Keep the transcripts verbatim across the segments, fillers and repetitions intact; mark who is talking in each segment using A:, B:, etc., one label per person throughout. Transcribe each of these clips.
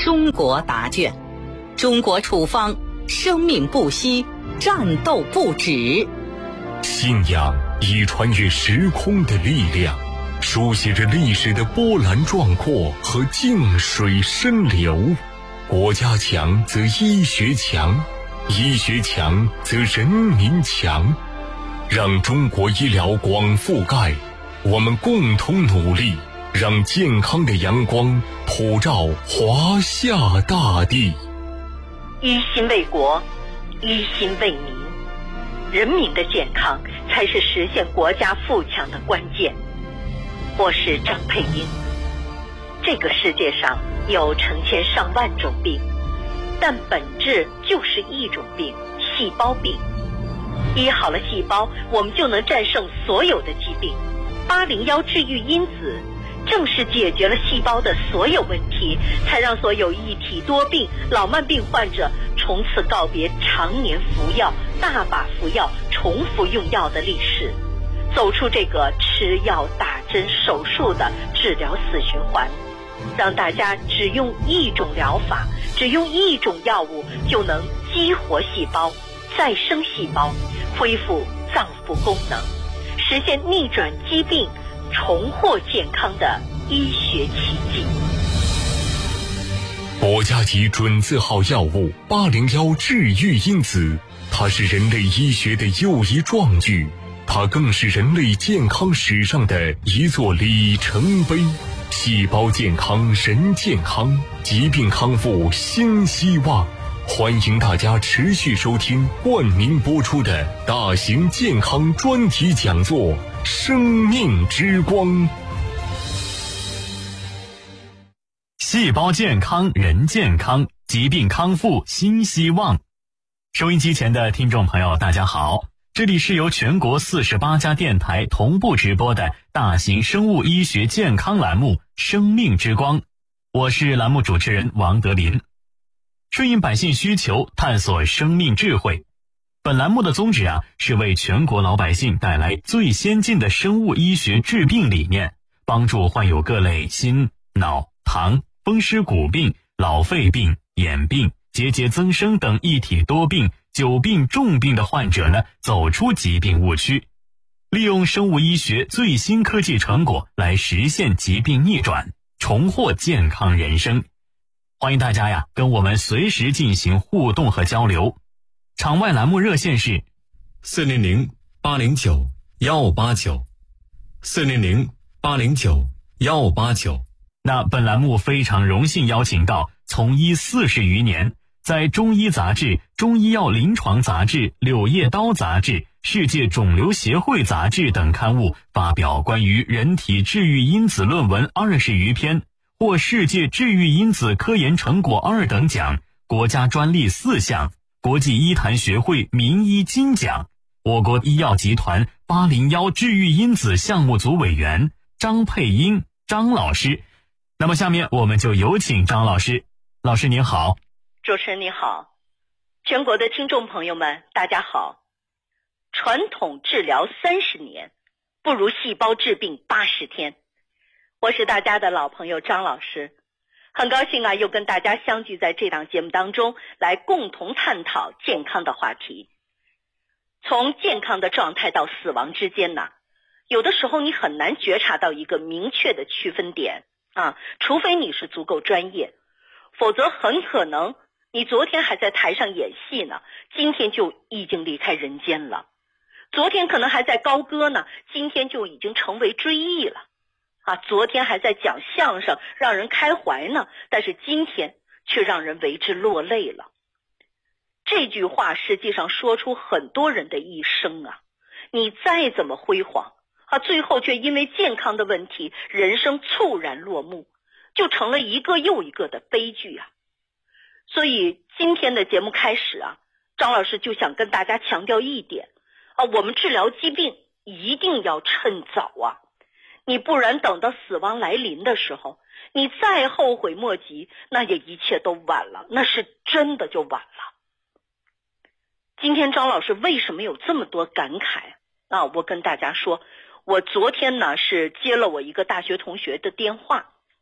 A: 中国答卷，中国处方，生命不息，战斗不止。
B: 信仰以穿越时空的力量，书写着历史的波澜壮阔和静水深流。国家强则医学强，医学强则人民强。让中国医疗广覆盖，我们共同努力，让健康的阳光普照华夏大地。
C: 一心为国，一心为民，人民的健康才是实现国家富强的关键。我是张佩英。这个世界上有成千上万种病，但本质就是一种病，细胞病。医好了细胞，我们就能战胜所有的疾病。八零幺治愈因子正是解决了细胞的所有问题，才让所有一体多病、老慢病患者从此告别常年服药、大把服药、重复用药的历史，走出这个吃药、打针、手术的治疗死循环，让大家只用一种疗法，只用一种药物就能激活细胞、再生细胞，恢复脏腑功能，实现逆转疾病、重获健康的医学奇迹。
B: 国家级准字号药物八零幺治愈因子，它是人类医学的又一壮举，它更是人类健康史上的一座里程碑。细胞健康人健康，疾病康复新希望。欢迎大家持续收听冠名播出的大型健康专题讲座《生命之光》。
D: 细胞健康人健康，疾病康复新希望。收音机前的听众朋友大家好，这里是由全国四十八家电台同步直播的大型生物医学健康栏目《生命之光》，我是栏目主持人王德林。顺应百姓需求，探索生命智慧。本栏目的宗旨啊，是为全国老百姓带来最先进的生物医学治病理念，帮助患有各类心、脑、糖、风湿骨病、老肺病、眼病、结节增生等一体多病、久病重病的患者呢，走出疾病误区，利用生物医学最新科技成果来实现疾病逆转，重获健康人生。欢迎大家呀，跟我们随时进行互动和交流。场外栏目热线是
E: 四零零八零九幺五八九，四零零八零九幺五八九。
D: 那本栏目非常荣幸邀请到从医四十余年，在中医杂志、中医药临床杂志、柳叶刀杂志、世界肿瘤协会杂志等刊物发表关于人体治愈因子论文二十余篇，获世界治愈因子科研成果二等奖，国家专利四项，国际医坛学会名医金奖，我国医药集团八零幺治愈因子项目组委员张佩英张老师。那么下面我们就有请张老师。老师您好。
C: 主持人你好，全国的听众朋友们大家好。传统治疗三十年，不如细胞治病八十天。我是大家的老朋友张老师，很高兴啊，又跟大家相聚在这档节目当中，来共同探讨健康的话题。从健康的状态到死亡之间呢，有的时候你很难觉察到一个明确的区分点啊，除非你是足够专业，否则很可能你昨天还在台上演戏呢，今天就已经离开人间了。昨天可能还在高歌呢，今天就已经成为追忆了。啊，昨天还在讲相声让人开怀呢，但是今天却让人为之落泪了。这句话实际上说出很多人的一生啊，你再怎么辉煌啊，最后却因为健康的问题，人生猝然落幕，就成了一个又一个的悲剧啊。所以今天的节目开始啊，张老师就想跟大家强调一点啊，我们治疗疾病一定要趁早啊。你不然等到死亡来临的时候，你再后悔莫及，那也一切都晚了，那是真的就晚了。今天张老师为什么有这么多感慨啊？我跟大家说，我昨天呢是接了我一个大学同学的电话，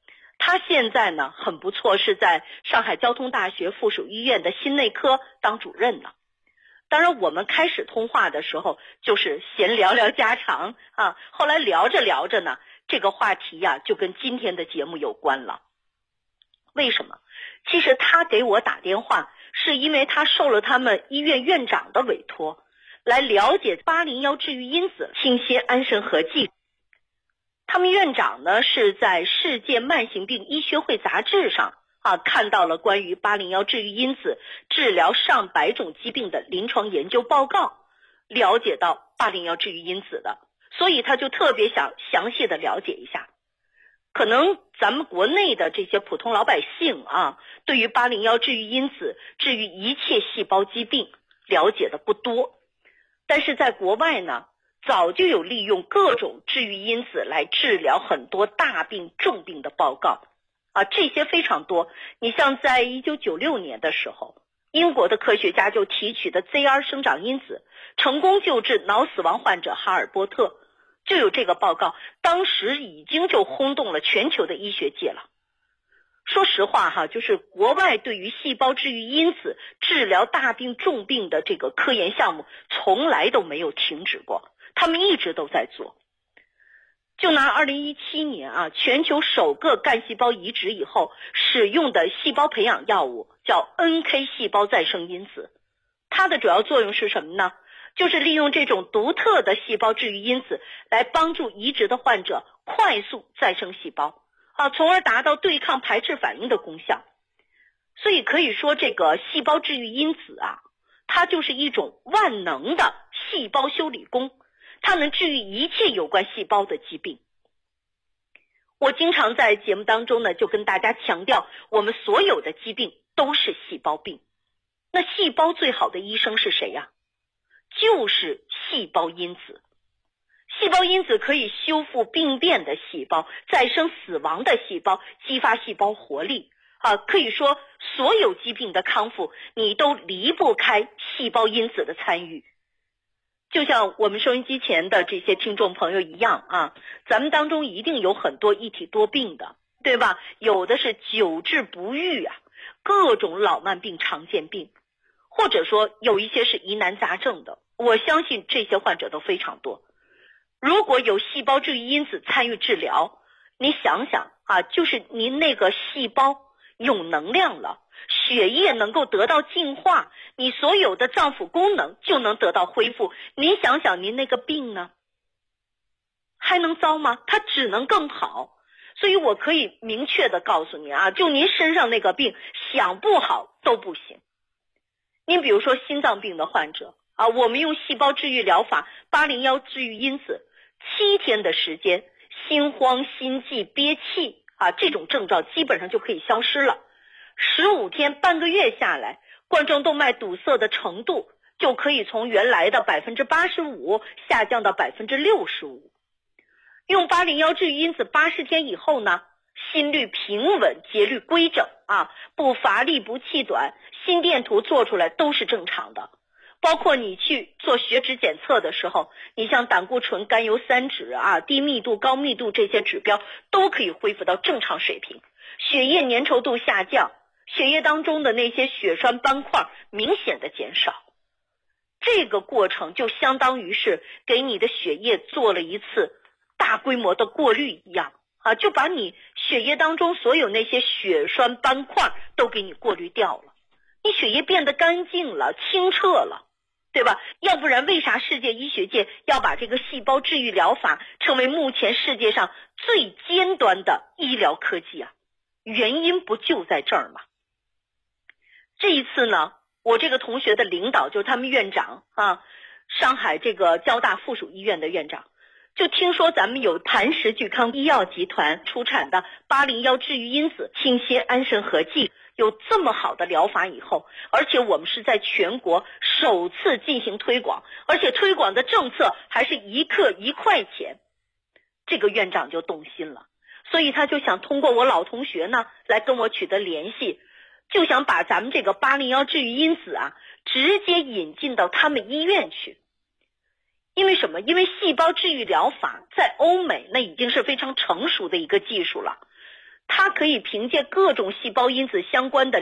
C: 他现在呢很不错，是在上海交通大学附属医院的心内科当主任呢。当然我们开始通话的时候就是闲聊聊家常啊，后来聊着聊着呢，这个话题呀、啊、就跟今天的节目有关了。为什么？其实他给我打电话是因为他受了他们医院院长的委托，来了解八零一治愈因子清酰安神合剂。他们院长呢是在世界慢性病医学会杂志上啊看到了关于八零一治愈因子治疗上百种疾病的临床研究报告，了解到八零一治愈因子的，所以他就特别想详细的了解一下。可能咱们国内的这些普通老百姓啊，对于八零一治愈因子治愈一切细胞疾病了解的不多，但是在国外呢早就有利用各种治愈因子来治疗很多大病重病的报告啊，这些非常多。你像在一九九六年的时候，英国的科学家就提取的 Z R 生长因子成功救治脑死亡患者哈尔波特，就有这个报告，当时已经就轰动了全球的医学界了。说实话哈，就是国外对于细胞治愈因子治疗大病重病的这个科研项目从来都没有停止过，他们一直都在做。就拿二零一七年啊，全球首个干细胞移植以后使用的细胞培养药物叫 N K 细胞再生因子，它的主要作用是什么呢？就是利用这种独特的细胞治愈因子来帮助移植的患者快速再生细胞啊，从而达到对抗排斥反应的功效。所以可以说这个细胞治愈因子啊，它就是一种万能的细胞修理工，它能治愈一切有关细胞的疾病。我经常在节目当中呢就跟大家强调，我们所有的疾病都是细胞病。那细胞最好的医生是谁呀？就是细胞因子。细胞因子可以修复病变的细胞，再生死亡的细胞，激发细胞活力啊，可以说所有疾病的康复你都离不开细胞因子的参与。就像我们收音机前的这些听众朋友一样啊，咱们当中一定有很多一体多病的，对吧？有的是久治不愈啊，各种老慢病常见病，或者说有一些是疑难杂症的，我相信这些患者都非常多。如果有细胞治愈因子参与治疗，你想想啊，就是您那个细胞有能量了，血液能够得到净化，你所有的脏腑功能就能得到恢复。您想想您那个病呢，还能糟吗？它只能更好。所以我可以明确的告诉你啊，就您身上那个病想不好都不行。您比如说心脏病的患者啊，我们用细胞治愈疗法八零一治愈因子，七天的时间，心慌、心悸、憋气啊，这种症状基本上就可以消失了。十五天、半个月下来，冠状动脉堵塞的程度就可以从原来的百分之八十五下降到百分之六十五。用八零一治愈因子八十天以后呢，心率平稳，节律规整啊，不乏力不气短，心电图做出来都是正常的。包括你去做血脂检测的时候，你像胆固醇、甘油三酯啊、低密度、高密度这些指标都可以恢复到正常水平，血液粘稠度下降，血液当中的那些血栓斑块明显的减少。这个过程就相当于是给你的血液做了一次大规模的过滤一样啊，就把你血液当中所有那些血栓斑块都给你过滤掉了，你血液变得干净了，清澈了，对吧？要不然为啥世界医学界要把这个细胞治愈疗法称为目前世界上最尖端的医疗科技啊？原因不就在这儿吗？这一次呢，我这个同学的领导就是他们院长啊，上海这个交大附属医院的院长，就听说咱们有磐石聚康医药集团出产的八零一治愈因子清酰安神合剂有这么好的疗法以后，而且我们是在全国首次进行推广，而且推广的政策还是一克一块钱，这个院长就动心了，所以他就想通过我老同学呢来跟我取得联系，就想把咱们这个八零一治愈因子啊直接引进到他们医院去。因为什么？因为细胞治愈疗法在欧美那已经是非常成熟的一个技术了， 它可以凭借各种细胞因子相关的